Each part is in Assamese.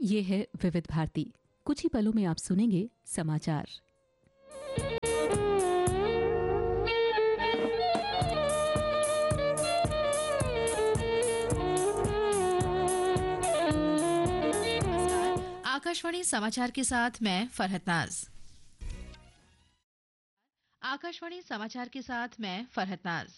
ये है विविध भारती। कुछ ही पलों में आप सुनेंगे समाचार। आकाशवाणी समाचार के साथ मैं फरहत नाज। आकाशवाणी समाचार के साथ मैं फरहत नाज।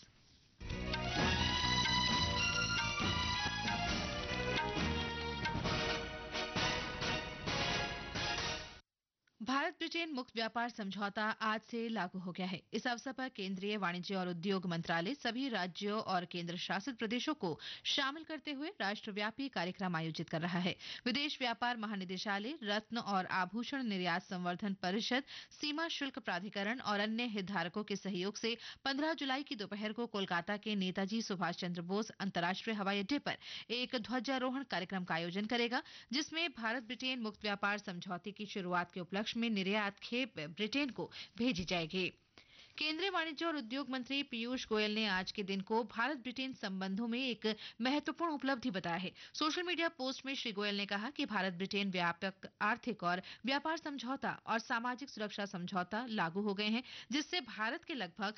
भारत ब्रिटेन मुक्त व्यापार समझौता आज से लागू हो गया है। इस अवसर पर केंद्रीय वाणिज्य और उद्योग मंत्रालय सभी राज्यों और केंद्र शासित प्रदेशों को शामिल करते हुए राष्ट्रव्यापी कार्यक्रम आयोजित कर रहा है। विदेश व्यापार महानिदेशालय, रत्न और आभूषण निर्यात संवर्धन परिषद, सीमा शुल्क प्राधिकरण और अन्य हितधारकों के सहयोग से 15 जुलाई की दोपहर को कोलकाता के नेताजी सुभाष चंद्र बोस अंतर्राष्ट्रीय हवाई अड्डे पर एक ध्वजारोहण कार्यक्रम का आयोजन करेगा, जिसमें भारत ब्रिटेन मुक्त व्यापार समझौते की शुरुआत के उपलक्ष्य में निर्यात खेप ब्रिटेन को भेजी जाएगी। केंद्रीय वाणिज्य और उद्योग मंत्री पीयूष गोयल ने आज के दिन को भारत ब्रिटेन संबंधों में एक महत्वपूर्ण उपलब्धि बताया है। सोशल मीडिया पोस्ट में श्री गोयल ने कहा कि भारत ब्रिटेन व्यापक आर्थिक और व्यापार समझौता और सामाजिक सुरक्षा समझौता लागू हो गए हैं, जिससे भारत के लगभग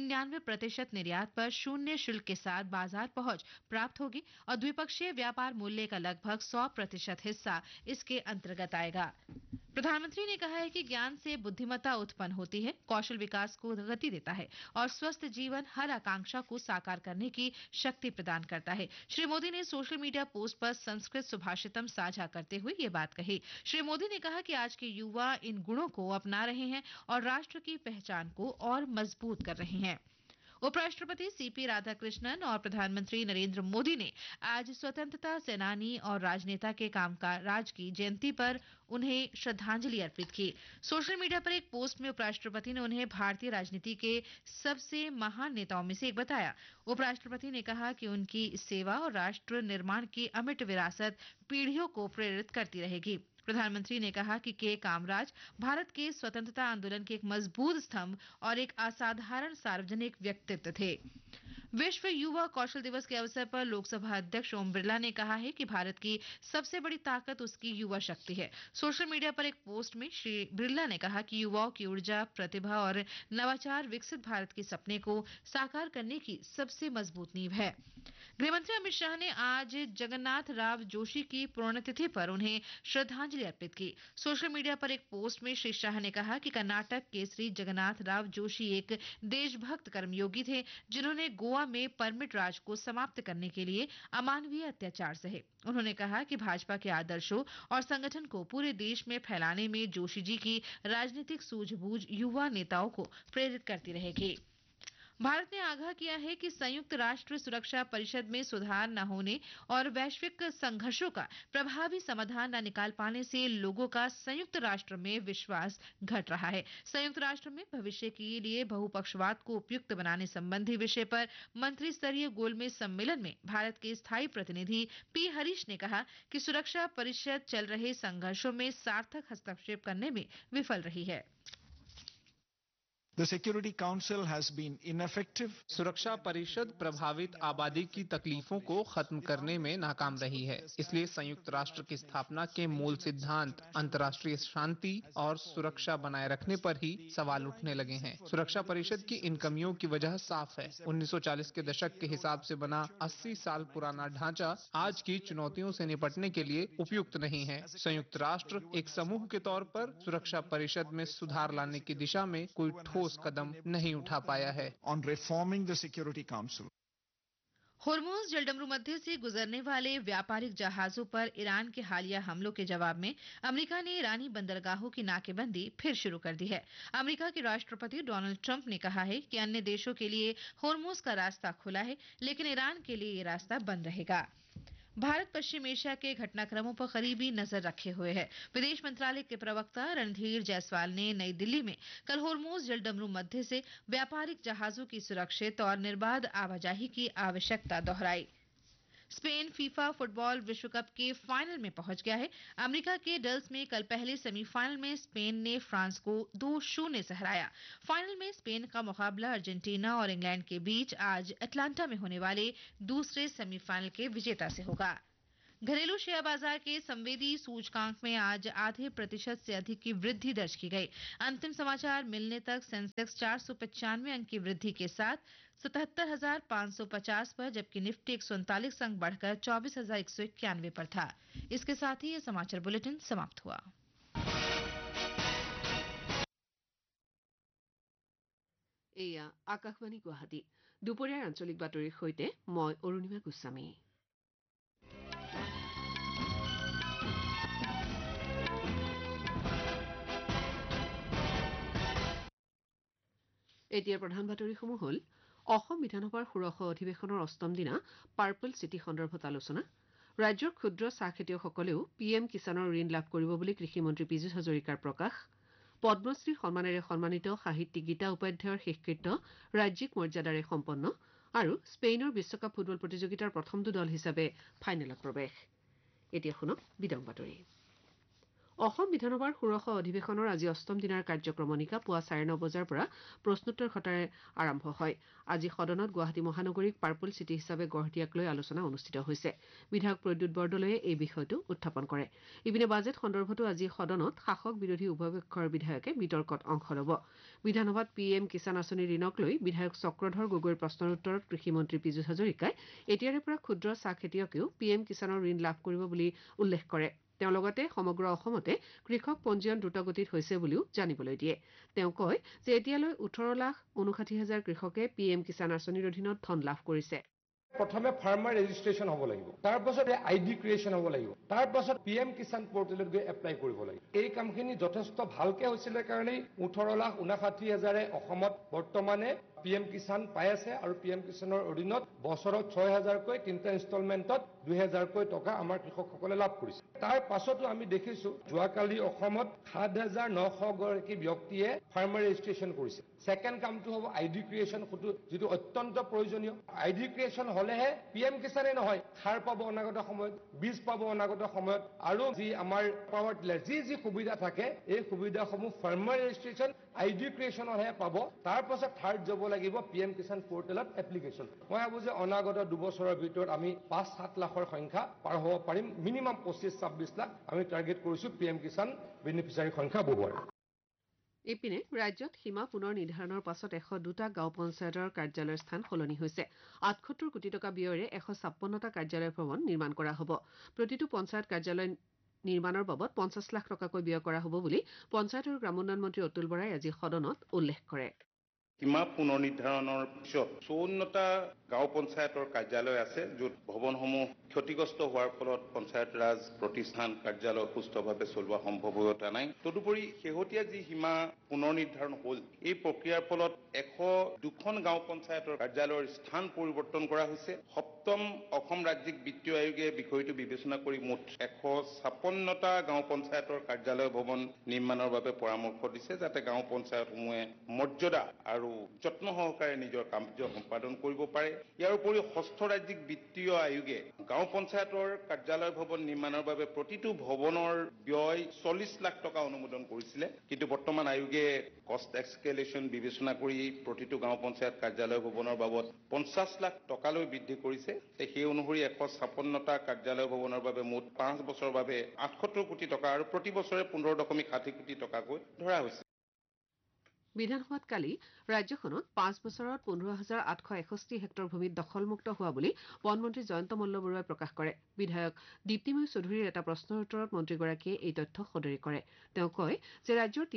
99% निर्यात पर शून्य शुल्क के साथ बाजार पहुंच प्राप्त होगी और द्विपक्षीय व्यापार मूल्य का लगभग 100% हिस्सा इसके अंतर्गत आएगा। प्रधानमंत्री ने कहा है कि ज्ञान से बुद्धिमत्ता उत्पन्न होती है, कौशल विकास को गति देता है और स्वस्थ जीवन हर आकांक्षा को साकार करने की शक्ति प्रदान करता है। श्री मोदी ने सोशल मीडिया पोस्ट पर संस्कृत सुभाषितम साझा करते हुए ये बात कही। श्री मोदी ने कहा कि आज के युवा इन गुणों को अपना रहे हैं और राष्ट्र की पहचान को और मजबूत कर रहे हैं। उपराष्ट्रपति सीपी राधाकृष्णन और प्रधानमंत्री नरेंद्र मोदी ने आज स्वतंत्रता सेनानी और राजनेता के कामराज की जयंती पर उन्हें श्रद्धांजलि अर्पित की। सोशल मीडिया पर एक पोस्ट में उपराष्ट्रपति ने उन्हें भारतीय राजनीति के सबसे महान नेताओं में से एक बताया। उपराष्ट्रपति ने कहा कि उनकी सेवा और राष्ट्र निर्माण की अमिट विरासत पीढ़ियों को प्रेरित करती रहेगी। प्रधानमंत्री ने कहा कि के कामराज भारत के स्वतंत्रता आंदोलन के एक मजबूत स्तंभ और एक असाधारण सार्वजनिक व्यक्तित्व थे। विश्व युवा कौशल दिवस के अवसर पर लोकसभा अध्यक्ष ओम बिरला ने कहा है कि भारत की सबसे बड़ी ताकत उसकी युवा शक्ति है। सोशल मीडिया पर एक पोस्ट में श्री बिरला ने कहा कि युवाओं की ऊर्जा, प्रतिभा और नवाचार विकसित भारत के सपने को साकार करने की सबसे मजबूत नींव है। गृहमंत्री अमित शाह ने आज जगन्नाथ राव जोशी की पुण्यतिथि पर उन्हें श्रद्धांजलि अर्पित की। सोशल मीडिया पर एक पोस्ट में श्री शाह ने कहा कि कर्नाटक केसरी जगन्नाथ राव जोशी एक देशभक्त कर्मयोगी थे, जिन्होंने गोवा में परमिट राज को समाप्त करने के लिए अमानवीय अत्याचार सहे। उन्होंने कहा कि भाजपा के आदर्शों और संगठन को पूरे देश में फैलाने में जोशी जी की राजनीतिक सूझबूझ युवा नेताओं को प्रेरित करती रहेगी। भारत ने आगाह किया है कि संयुक्त राष्ट्र सुरक्षा परिषद में सुधार न होने और वैश्विक संघर्षों का प्रभावी समाधान न निकाल पाने से लोगों का संयुक्त राष्ट्र में विश्वास घट रहा है। संयुक्त राष्ट्र में भविष्य के लिए बहुपक्षवाद को उपयुक्त बनाने संबंधी विषय पर मंत्री स्तरीय गोलमेज सम्मेलन में भारत के स्थायी प्रतिनिधि पी हरीश ने कहा कि सुरक्षा परिषद चल रहे संघर्षों में सार्थक हस्तक्षेप करने में विफल रही है। The Security Council has been ineffective. सुरक्षा परिषद प्रभावित आबादी की तकलीफों को खत्म करने में नाकाम रही है। इसलिए संयुक्त राष्ट्र की स्थापना के मूल सिद्धांत अंतर्राष्ट्रीय शांति और सुरक्षा बनाए रखने पर ही सवाल उठने लगे हैं। सुरक्षा परिषद की इन कमियों की वजह साफ है। 1940 के दशक के हिसाब से बना 80 साल पुराना ढांचा आज की चुनौतियों से निपटने के लिए उपयुक्त नहीं है। संयुक्त राष्ट्र एक समूह के तौर पर सुरक्षा परिषद में सुधार लाने की दिशा में कोई ठोस कदम नहीं उठा पाया है। On reforming the Security Council. Hormuz जलडमरू मध्य से गुजरने वाले व्यापारिक जहाजों पर ईरान के हालिया हमलों के जवाब में अमेरिका ने ईरानी बंदरगाहों की नाकेबंदी फिर शुरू कर दी है। अमेरिका के राष्ट्रपति डोनाल्ड ट्रंप ने कहा है कि अन्य देशों के लिए होर्मुज का रास्ता खुला है, लेकिन ईरान के लिए ये रास्ता बंद रहेगा। भारत पश्चिम एशिया के घटनाक्रमों पर करीबी नजर रखे हुए है। विदेश मंत्रालय के प्रवक्ता रणधीर जायसवाल ने नई दिल्ली में कल होर्मुज जलडमरू मध्य से व्यापारिक जहाजों की सुरक्षित और निर्बाध आवाजाही की आवश्यकता दोहराई। स्पेन फीफा फुटबॉल विश्व कप के फाइनल में पहुंच गया है। अमेरिका के डल्स में कल पहले सेमीफाइनल में स्पेन ने फ्रांस को 2-0 से हराया। फाइनल में स्पेन का मुकाबला अर्जेंटीना और इंग्लैंड के बीच आज अटलांटा में होने वाले दूसरे सेमीफाइनल के विजेता से होगा। घरेलू शेयर बाजार के संवेदी सूचकांक में आज आधे प्रतिशत से अधिक की वृद्धि दर्ज की गई। अंतिम समाचार मिलने तक सेंसेक्स 495 अंक की वृद्धि के साथ 77,550 पर, जबकि निफ्टी 139 अंक बढ़कर 24,191 पर था। इसके साथ ही ये समाचार बुलेटिन समाप्त हुआ। এয়া আকাশবাণী গুৱাহাটী দুপৰীয়াৰ আঞ্চলিক বাতৰিৰ সৈতে মই অৰুণিমা গোস্বামী। এতিয়াৰ প্ৰধান বাতৰিসমূহ হ'ল অসম বিধানসভাৰ ষোড়শ অধিৱেশনৰ অষ্টম দিনা পাৰ্পল চিটি সন্দৰ্ভত আলোচনা, ৰাজ্যৰ ক্ষুদ্ৰ চাহ খেতিয়কসকলেও পিএম কিষাণৰ ঋণ লাভ কৰিব বুলি কৃষিমন্ত্ৰী পীযুষ হাজৰিকাৰ প্ৰকাশ, পদ্মশ্ৰী সন্মানেৰে সন্মানিত সাহিত্যিক গীতা উপাধ্যায়ৰ শেষকৃত্য ৰাজ্যিক মৰ্যাদাৰে সম্পন্ন আৰু স্পেইনৰ বিশ্বকাপ ফুটবল প্ৰতিযোগিতাৰ প্ৰথমটো দল হিচাপে ফাইনেলত প্ৰৱেশ। এতিয়া শুনক বিতং বাতৰি। অসম বিধানসভাৰ ষোড়শ অধিৱেশনৰ আজি অষ্টম দিনাৰ কাৰ্যক্ৰমণিকা পুৱা 9:30 বজাৰ পৰা প্ৰশ্নোত্তৰ ঘটাৰে আৰম্ভ হয়। আজি সদনত গুৱাহাটী মহানগৰীক পাৰ্পল চিটি হিচাপে গঢ় দিয়াক লৈ আলোচনা অনুষ্ঠিত হৈছে। বিধায়ক প্ৰদ্যুৎ বৰদলৈয়ে এই বিষয়টো উত্থাপন কৰে। ইপিনে বাজেট সন্দৰ্ভতো আজি সদনত শাসক বিৰোধী উভয় পক্ষৰ বিধায়কে বিতৰ্কত অংশ ল'ব। বিধানসভাত পিএম কিষাণ আঁচনিৰ ঋণক লৈ বিধায়ক চক্ৰধৰ গগৈৰ প্ৰশ্নৰ উত্তৰত কৃষিমন্ত্ৰী পীযুষ হাজৰিকাই এতিয়াৰে পৰা ক্ষুদ্ৰ চাহ খেতিয়কেও পিএম কিষাণৰ ঋণ লাভ কৰিব বুলি উল্লেখ কৰে। তেওঁ লগতে সমগ্ৰ অসমতে কৃষক পঞ্জীয়ন দ্ৰুতগতিত হৈছে বুলিও জানিবলৈ দিয়ে। তেওঁ কয় যে এতিয়ালৈ 18,59,000 কৃষকে পিএম কিষাণ আঁচনিৰ অধীনত ধন লাভ কৰিছে। প্ৰথমে ফাৰ্মাৰ ৰেজিষ্ট্ৰেশ্যন হ'ব লাগিব, তাৰ পাছত আইডি ক্ৰিয়েশ্যন হ'ব লাগিব, তাৰ পাছত পিএম কিষাণ পৰ্টেলত গৈ এপ্লাই কৰিব লাগিব। এই কামখিনি যথেষ্ট ভালকে হৈছিলে কাৰণেই 18,59,000 অসমত বৰ্তমানে পিএম কিষাণ পাই আছে আৰু পিএম কিষাণৰ অধীনত বছৰত 6,000কৈ 3টা ইনষ্টলমেণ্টত 2,000কৈ টকা আমাৰ কৃষকসকলে লাভ কৰিছে। তাৰ পাছতো আমি দেখিছো যোৱাকালি অসমত 7,900 গৰাকী ব্যক্তিয়ে ফাৰ্মাৰ ৰেজিষ্ট্ৰেশ্যন কৰিছে। ছেকেণ্ড কামটো হ'ব আইডি ক্ৰিয়েশ্যন, যিটো অত্যন্ত প্ৰয়োজনীয়। আইডি ক্ৰিয়েশ্যন হ'লেহে পিএম কিষাণে নহয়, সাৰ পাব অনাগত সময়ত, বীজ পাব অনাগত সময়ত, আৰু যি আমাৰ পাৱাৰ টিলাৰ যি সুবিধা থাকে এই সুবিধাসমূহ ফাৰ্মাৰ ৰেজিষ্ট্ৰেশ্যন আইডি ক্ৰিয়েশ্যনৰহে পাব। তাৰ পাছত থাৰ্ড যাব লাগিব পিএম কিষাণ পৰ্টেলত এপ্লিকেশ্যন। মই ভাবো যে অনাগত 2 বছৰৰ ভিতৰত আমি 5-7 লাখৰ সংখ্যা পাৰ হ'ব পাৰিম। মিনিমাম 25-26 লাখ আমি টাৰ্গেট কৰিছো পিএম কিষাণ বেনিফিচিয়াৰী সংখ্যা বঢ়োৱাৰ। ইপিনে ৰাজ্যত সীমা পুনৰ নিৰ্ধাৰণৰ পাছত 102টা গাঁও পঞ্চায়তৰ কাৰ্যালয়ৰ স্থান সলনি হৈছে। 78 কোটি টকা ব্যয়েৰে 156টা কাৰ্যালয় ভৱন নিৰ্মাণ কৰা হ'ব। প্ৰতিটো পঞ্চায়ত কাৰ্যালয় নিৰ্মাণৰ বাবদ 50 লাখ টকাকৈ ব্যয় কৰা হ'ব বুলি পঞ্চায়ত আৰু গ্ৰামোন্নয়ন মন্ত্ৰী অতুল বৰাই আজি সদনত উল্লেখ কৰে। সীমা পুনৰ নিৰ্ধাৰণৰ পিছত 54টা গাঁও পঞ্চায়তৰ কাৰ্যালয় আছে, য'ত ভৱনসমূহ ক্ষতিগ্ৰস্ত হোৱাৰ ফলত পঞ্চায়ত ৰাজ প্ৰতিষ্ঠান কাৰ্যালয় সুস্থভাৱে চলোৱা সম্ভৱ হৈ উঠা নাই। তদুপৰি শেহতীয়া যি সীমা পুনৰ নিৰ্ধাৰণ হ'ল, এই প্ৰক্ৰিয়াৰ ফলত 102খন গাঁও পঞ্চায়তৰ কাৰ্যালয়ৰ স্থান পৰিৱৰ্তন কৰা হৈছে। সপ্তম অসম ৰাজ্যিক বিত্তীয় আয়োগে বিষয়টো বিবেচনা কৰি মুঠ 156টা গাঁও পঞ্চায়তৰ কাৰ্যালয় ভৱন নিৰ্মাণৰ বাবে পৰামৰ্শ দিছে, যাতে গাঁও পঞ্চায়তসমূহে মৰ্যাদা আৰু যত্ন সহকাৰে নিজৰ কাৰ্য সম্পাদন কৰিব পাৰে। ইয়াৰ উপৰিও ষষ্ঠ ৰাজ্যিক বিত্তীয় আয়োগে গাঁও পঞ্চায়তৰ কাৰ্যালয় ভৱন নিৰ্মাণৰ বাবে প্ৰতিটো ভৱনৰ ব্যয় 40 লাখ টকা অনুমোদন কৰিছিলে, কিন্তু বৰ্তমান আয়োগে কষ্ট এক্সকেলেশ্যন বিবেচনা কৰি প্ৰতিটো গাঁও পঞ্চায়ত কাৰ্যালয় ভৱনৰ বাবদ 50 লাখ টকালৈ বৃদ্ধি কৰিছে। সেই অনুসৰি 156টা কাৰ্যালয় ভৱনৰ বাবে মুঠ 5 বছৰৰ বাবে 78 কোটি টকা আৰু প্ৰতি বছৰে 15.60 কোটি টকাকৈ ধৰা হৈছে। বিধানসভাত কালি ৰাজ্যখনত 5 বছৰত 15,861 হেক্টৰ ভূমিত দখলমুক্ত হোৱা বুলি বনমন্ত্ৰী জয়ন্ত মল্লবৰুৱাই প্ৰকাশ কৰে। বিধায়ক দীপ্তিময়ী চৌধুৰীৰ এটা প্ৰশ্নৰ উত্তৰত মন্ত্ৰীগৰাকীয়ে এই তথ্য সদৰি কৰে। তেওঁ কয় যে ৰাজ্যৰ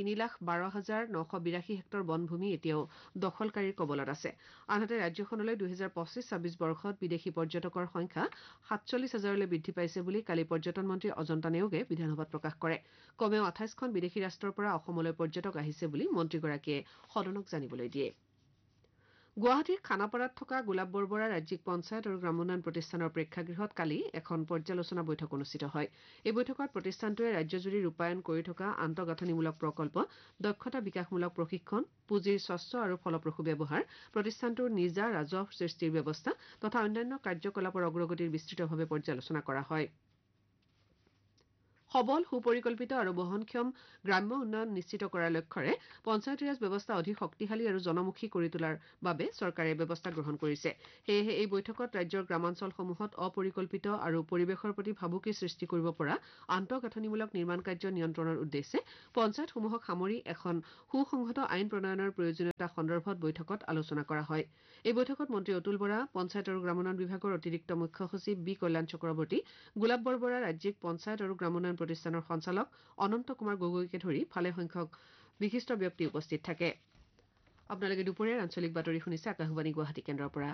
3,12,982 হেক্টৰ বনভূমি এতিয়াও দখলকাৰীৰ কবলত আছে। আনহাতে ৰাজ্যখনলৈ 2025-26 বৰ্ষত বিদেশী পৰ্যটকৰ সংখ্যা 47,000লৈ বৃদ্ধি পাইছে বুলি কালি পৰ্যটন মন্ত্ৰী অজন্তা নেওগে বিধানসভাত প্ৰকাশ কৰে। কমেও 28খন বিদেশী ৰাষ্ট্ৰৰ পৰা অসমলৈ পৰ্যটক আহিছে বুলি মন্ত্ৰীগৰাকীয়ে সদনক জানিবলৈ দিয়ে। গুৱাহাটীৰ খানাপাৰাত থকা গোলাপ বৰবৰা ৰাজ্যিক পঞ্চায়ত আৰু গ্ৰামোন্নয়ন প্ৰতিষ্ঠানৰ প্ৰেক্ষাগৃহত কালি এখন পৰ্যালোচনা বৈঠক অনুষ্ঠিত হয়। এই বৈঠকত প্ৰতিষ্ঠানটোৱে ৰাজ্যজুৰি ৰূপায়ণ কৰি থকা আন্তঃগাঁথনিমূলক প্ৰকল্প, দক্ষতা বিকাশমূলক প্ৰশিক্ষণ, পুঁজিৰ স্বচ্ছ আৰু ফলপ্ৰসূ ব্যৱহাৰ, প্ৰতিষ্ঠানটোৰ নিজা ৰাজহ সৃষ্টিৰ ব্যৱস্থা তথা অন্যান্য কাৰ্যকলাপৰ অগ্ৰগতিৰ বিস্তৃতভাৱে পৰ্যালোচনা কৰা হয়। সবল সুপৰিকল্পিত আৰু বহনক্ষম গ্ৰাম্য উন্নয়ন নিশ্চিত কৰাৰ লক্ষ্যৰে পঞ্চায়তীৰাজ ব্যৱস্থা অধিক শক্তিশালী আৰু জনমুখী কৰি তোলাৰ বাবে চৰকাৰে ব্যৱস্থা গ্ৰহণ কৰিছে। সেয়েহে এই বৈঠকত ৰাজ্যৰ গ্ৰামাঞ্চলসমূহত অপৰিকল্পিত আৰু পৰিৱেশৰ প্ৰতি ভাবুকি সৃষ্টি কৰিব পৰা আন্তঃগাঁথনিমূলক নিৰ্মাণ কাৰ্য নিয়ন্ত্ৰণৰ উদ্দেশ্যে পঞ্চায়তসমূহক সামৰি এখন সুসংহত আইন প্ৰণয়নৰ প্ৰয়োজনীয়তা সন্দৰ্ভত বৈঠকত আলোচনা কৰা হয়। এই বৈঠকত মন্ত্ৰী অতুল বৰা, পঞ্চায়ত আৰু গ্ৰামোন্নয়ন বিভাগৰ অতিৰিক্ত মুখ্য সচিব বি কল্যাণ চক্ৰৱৰ্তী, গোলাপ বৰবৰা ৰাজ্যিক পঞ্চায়ত আৰু গ্ৰামোন্নয়ন প্ৰতিষ্ঠানৰ সঞ্চালক অনন্ত কুমাৰ গগৈকে ধৰি ভালেসংখ্যক বিশিষ্ট ব্যক্তি উপস্থিত থাকে। আপোনালোকে দুপৰীয়াৰ আঞ্চলিক বাতৰি শুনিছে আকাশবাণী গুৱাহাটী কেন্দ্ৰৰ পৰা।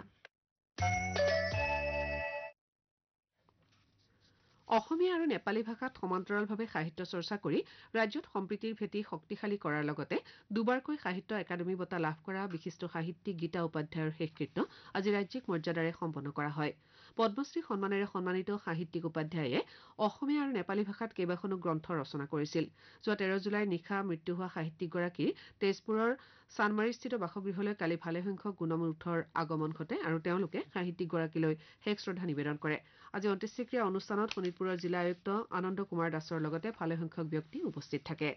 অসমীয়া আৰু নেপালী ভাষাত সমান্তৰালভাৱে সাহিত্য চৰ্চা কৰি ৰাজ্যত সম্প্ৰীতিৰ ভেটি শক্তিশালী কৰাৰ লগতে দুবাৰকৈ সাহিত্য একাডেমী বঁটা লাভ কৰা বিশিষ্ট সাহিত্যিক গীতা উপাধ্যায়ৰ শেষকৃত্য আজি ৰাজ্যিক মৰ্যাদাৰে সম্পন্ন কৰা হয়। পদ্মশ্ৰী সন্মানেৰে সন্মানিত সাহিত্যিক উপাধ্যায়ে অসমীয়া আৰু নেপালী ভাষাত কেইবাখনো গ্ৰন্থ ৰচনা কৰিছিল। যোৱা 13 জুলাইৰ নিশা মৃত্যু হোৱা সাহিত্যিকগৰাকীৰ তেজপুৰৰ চানমাৰীস্থিত বাসগৃহলৈ কালি ভালেসংখ্যক গুণমূৰ্খৰ আগমন ঘটে আৰু তেওঁলোকে সাহিত্যিকগৰাকীলৈ শেষ শ্ৰদ্ধা নিবেদন কৰে। আজি অন্ত্যেষ্টিক্ৰিয়া অনুষ্ঠানত শোণিতপুৰৰ জিলা আয়ুক্ত আনন্দ কুমাৰ দাসৰ লগতে ভালেসংখ্যক ব্যক্তি উপস্থিত থাকে।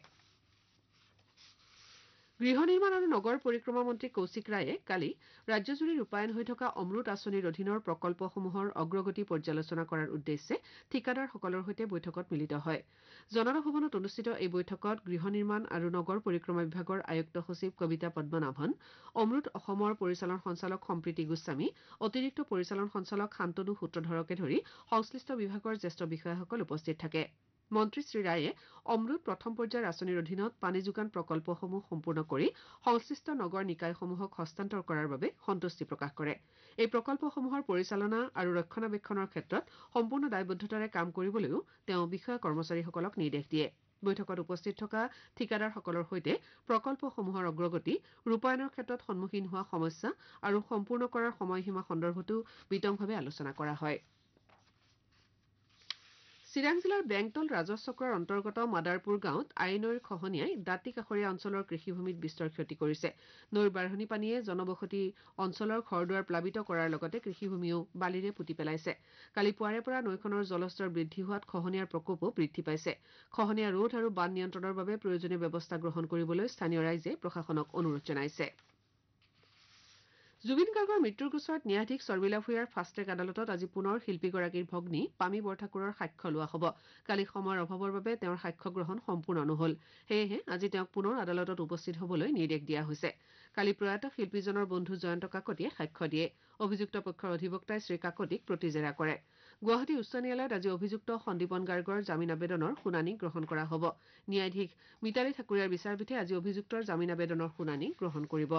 গৃহ নিৰ্মাণ আৰু নগৰ পৰিক্ৰমা মন্ত্ৰী কৌশিক ৰায়ে কালি ৰাজ্যজুৰি ৰূপায়ণ হৈ থকা অমৃত আঁচনিৰ অধীনৰ প্ৰকল্পসমূহৰ অগ্ৰগতি পৰ্যালোচনা কৰাৰ উদ্দেশ্যে ঠিকাদাৰসকলৰ সৈতে বৈঠকত মিলিত হয়। জনতা ভৱনত অনুষ্ঠিত এই বৈঠকত গৃহ নিৰ্মাণ আৰু নগৰ পৰিক্ৰমা বিভাগৰ আয়ুক্ত সচিব কবিতা পদ্মনাভন, অমৃত অসমৰ পৰিচালন সঞ্চালক সম্প্ৰীতি গোস্বামী, অতিৰিক্ত পৰিচালন সঞ্চালক শান্তনু সূত্ৰধৰকে ধৰি সংশ্লিষ্ট বিভাগৰ জ্যেষ্ঠ বিষয়াসকল উপস্থিত থাকে। মন্ত্ৰী শ্ৰী ৰায়ে অমৃত প্ৰথম পৰ্যায়ৰ আঁচনিৰ অধীনত পানী যোগান প্ৰকল্পসমূহ সম্পূৰ্ণ কৰি সংশ্লিষ্ট নগৰ নিকায়সমূহক হস্তান্তৰ কৰাৰ বাবে সন্তুষ্টি প্ৰকাশ কৰে। এই প্ৰকল্পসমূহৰ পৰিচালনা আৰু ৰক্ষণাবেক্ষণৰ ক্ষেত্ৰত সম্পূৰ্ণ দায়বদ্ধতাৰে কাম কৰিবলৈও তেওঁ বিষয়া কৰ্মচাৰীসকলক নিৰ্দেশ দিয়ে। বৈঠকত উপস্থিত থকা ঠিকাদাৰসকলৰ সৈতে প্ৰকল্পসমূহৰ অগ্ৰগতি, ৰূপায়ণৰ ক্ষেত্ৰত সন্মুখীন হোৱা সমস্যা আৰু সম্পূৰ্ণ কৰাৰ সময়সীমা সন্দৰ্ভতো বিতংভাৱে আলোচনা কৰা হয়। চিৰাং জিলাৰ বেংতল ৰাজহ চক্ৰৰ অন্তৰ্গত মাদাৰপুৰ গাঁৱত আই নৈৰ খহনীয়াই দাঁতি কাষৰীয়া অঞ্চলৰ কৃষিভূমিত বিস্তৰ ক্ষতি কৰিছে। নৈৰ বাঢ়নি পানীয়ে জনবসতি অঞ্চলৰ ঘৰ-দুৱাৰ প্লাবিত কৰাৰ লগতে কৃষিভূমিও বালিৰে পুতি পেলাইছে। কালি পুৱাৰে পৰা নৈখনৰ জলস্তৰ বৃদ্ধি হোৱাত খহনীয়াৰ প্ৰকোপো বৃদ্ধি পাইছে। খহনীয়া ৰোধ আৰু বান নিয়ন্ত্ৰণৰ বাবে প্ৰয়োজনীয় ব্যৱস্থা গ্ৰহণ কৰিবলৈ স্থানীয় ৰাইজে প্ৰশাসনক অনুৰোধ জনাইছে। জুবিন গাৰ্গৰ মৃত্যুৰ গোচৰত ন্যায়াধীশ শৰ্মিলা ভূঞাৰ ফাষ্ট-ট্ৰেক আদালতত আজি পুনৰ শিল্পীগৰাকীৰ ভগ্নী পামী বৰঠাকুৰৰ সাক্ষ্য লোৱা হ'ব। কালি সময়ৰ অভাৱৰ বাবে তেওঁৰ সাক্ষ্য গ্ৰহণ সম্পূৰ্ণ নহ'ল। সেয়েহে আজি তেওঁক পুনৰ আদালতত উপস্থিত হ'বলৈ নিৰ্দেশ দিয়া হৈছে। কালি প্ৰয়াত শিল্পীজনৰ বন্ধু জয়ন্ত কাকতিয়ে সাক্ষ্য দিয়ে। অভিযুক্ত পক্ষৰ অধিবক্তাই শ্ৰী কাকতিক প্ৰতিজেৰা কৰে। গুৱাহাটী উচ্চ ন্যায়ালয়ত আজি অভিযুক্ত সন্দীপন গাৰ্গৰ জামিন আবেদনৰ শুনানি গ্ৰহণ কৰা হ'ব। ন্যায়াধীশ মিতালী ঠাকুৰীয়াৰ বিচাৰপীঠে আজি অভিযুক্তৰ জামিন আবেদনৰ শুনানি গ্ৰহণ কৰিব।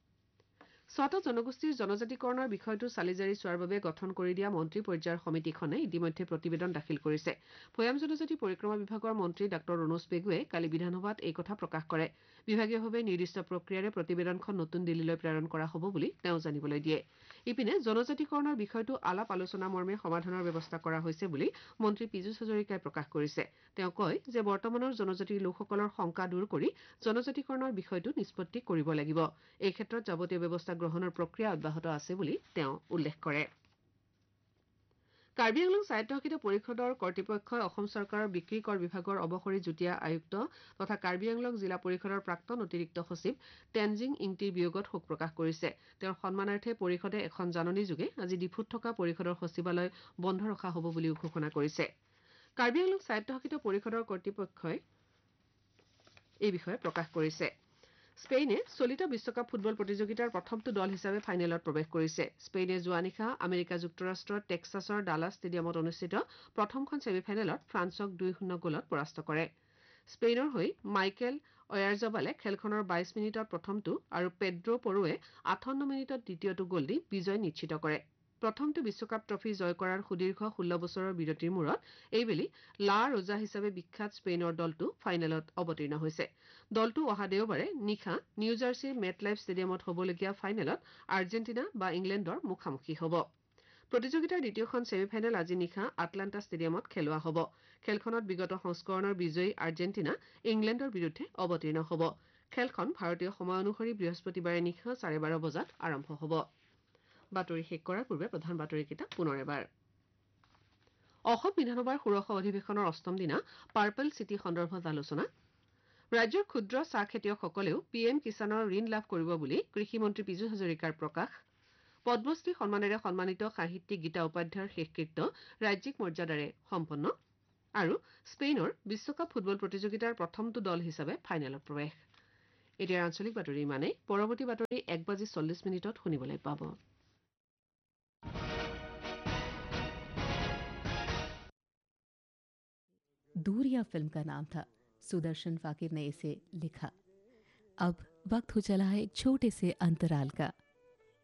৬টা জনগোষ্ঠীৰ জনজাতিকৰণৰ বিষয়টো চালিজাৰি চোৱাৰ বাবে গঠন কৰি দিয়া মন্ত্ৰী পৰ্যায়ৰ সমিতিখনে ইতিমধ্যে প্ৰতিবেদন দাখিল কৰিছে। ভৈয়াম জনজাতি পৰিক্ৰমা বিভাগৰ মন্ত্ৰী ডাঃ ৰণোজ পেগুৱে কালি বিধানসভাত এই কথা প্ৰকাশ কৰে। বিভাগীয়ভাৱে নিৰ্দিষ্ট প্ৰক্ৰিয়াৰে প্ৰতিবেদনখন নতুন দিল্লীলৈ প্ৰেৰণ কৰা হ'ব বুলি তেওঁ জানিবলৈ দিয়ে। ইপিনে জনজাতিকৰণৰ বিষয়টো আলাপ আলোচনা মৰ্মে সমাধানৰ ব্যৱস্থা কৰা হৈছে বুলি মন্ত্ৰী পীযুষ হাজৰিকাই প্ৰকাশ কৰিছে। তেওঁ কয় যে বৰ্তমানৰ জনজাতিৰ লোকসকলৰ শংকা দূৰ কৰি জনজাতিকৰণৰ বিষয়টো নিষ্পত্তি কৰিব লাগিব। এই ক্ষেত্ৰত যাৱতীয় ব্যৱস্থা গ্ৰহণৰ প্ৰক্ৰিয়া অব্যাহত আছে বুলি তেওঁ উল্লেখ কৰে। কাৰ্বি আংলং স্বায়ত্তশাসিত পৰিষদৰ কৰ্তৃপক্ষই অসম চৰকাৰৰ বিক্ৰী কৰ বিভাগৰ অৱসৰী যুটীয়া আয়ুক্ত তথা কাৰ্বি আংলং জিলা পৰিষদৰ প্ৰাক্তন অতিৰিক্ত সচিব টেনজিং ইংটিৰ বিয়োগত শোক প্ৰকাশ কৰিছে। তেওঁৰ সন্মানাৰ্থে পৰিষদে এখন জাননীযোগে আজি ডিফুত থকা পৰিষদৰ সচিবালয় বন্ধ ৰখা হ'ব বুলিও ঘোষণা কৰিছে। কাৰ্বি আংলং স্বায়ত্তশাসিত পৰিষদৰ কৰ্তৃপক্ষই এই বিষয়ে প্ৰকাশ কৰিছে। স্পেইনে চলিত বিশ্বকাপ ফুটবল প্ৰতিযোগিতাৰ প্ৰথমটো দল হিচাপে ফাইনেলত প্ৰৱেশ কৰিছে। স্পেইনে যোৱা নিশা আমেৰিকা যুক্তৰাষ্ট্ৰৰ টেক্সাছৰ ডালাছ ষ্টেডিয়ামত অনুষ্ঠিত প্ৰথমখন ছেমিফাইনেলত ফ্ৰান্সক ২-০ গ'লত পৰাস্ত কৰে। স্পেইনৰ হৈ মাইকেল অয়াৰজাবালে খেলখনৰ ২২ মিনিটত প্ৰথমটো আৰু পেড্ৰো পৰোৱে ৫৮ মিনিটত দ্বিতীয়টো গ'ল দি বিজয় নিশ্চিত কৰে। প্ৰথমটো বিশ্বকাপ ট্ৰফী জয় কৰাৰ সুদীৰ্ঘ ১৬ বছৰৰ বিৰতিৰ মূৰত এইবেলি লা ৰোজা হিচাপে বিখ্যাত স্পেইনৰ দলটো ফাইনেলত অৱতীৰ্ণ হৈছে। দলটো অহা দেওবাৰে নিশা নিউ জাৰ্চিৰ মেটলাইফ ষ্টেডিয়ামত হ'বলগীয়া ফাইনেলত আৰ্জেণ্টিনা বা ইংলেণ্ডৰ মুখামুখি হ'ব। প্ৰতিযোগিতাৰ দ্বিতীয়খন ছেমিফাইনেল আজি নিশা আটলাণ্টা ষ্টেডিয়ামত খেলোৱা হ'ব। খেলখনত বিগত সংস্কৰণৰ বিজয়ী আৰ্জেণ্টিনা ইংলেণ্ডৰ বিৰুদ্ধে অৱতীৰ্ণ হ'ব। খেলখন ভাৰতীয় সময় অনুসৰি বৃহস্পতিবাৰে নিশা 12:30 বজাত আৰম্ভ হ'ব। বাতৰি শেষ কৰাৰ পূৰ্বে প্ৰধান বাতৰিকেইটা পুনৰ এবাৰ। অসম বিধানসভাৰ ষোড়শ অধিৱেশনৰ অষ্টম দিনা পাৰ্পল চিটি সন্দৰ্ভত আলোচনা ৰাজ্যৰ ক্ষুদ্ৰ চাহ খেতিয়কসকলেও পিএম কিষাণৰ ঋণ লাভ কৰিব বুলি কৃষিমন্ত্ৰী পীযুষ হাজৰিকাৰ প্ৰকাশ পদ্মশ্ৰী সন্মানেৰে সন্মানিত সাহিত্যিক গীতা উপাধ্যায়ৰ শেষকৃত্য ৰাজ্যিক মৰ্যাদাৰে সম্পন্ন আৰু স্পেইনৰ বিশ্বকাপ ফুটবল প্ৰতিযোগিতাৰ প্ৰথমটো দল হিচাপে ফাইনেলত প্ৰৱেশ এতিয়া আঞ্চলিক বাতৰি ইমানেই পৰৱৰ্তী বাতৰি 1:40 শুনিবলৈ পাব दूरिया फिल्म का नाम था। सुदर्शन फाकिर ने इसे लिखा। अब वक्त हो चला है एक छोटे से अंतराल का।